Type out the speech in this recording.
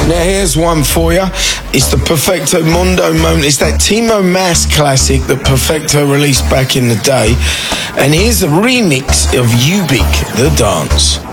Now here's one for you. It's the Perfecto Mondo moment. It's that Timo Maas classic that Perfecto released back in the day. And here's a remix of Ubik, The Dance.